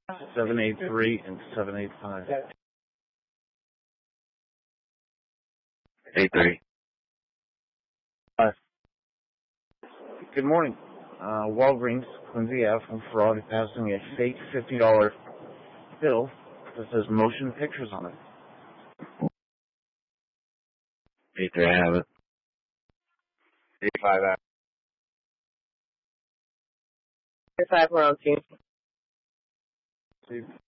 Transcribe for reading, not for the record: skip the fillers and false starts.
783 and 785. 83. Good morning. Walgreens, Quincy Ave, from fraud, passing a fake $50 bill that says motion pictures on it. 83, I have it. 85 out. 85, we're on team. See,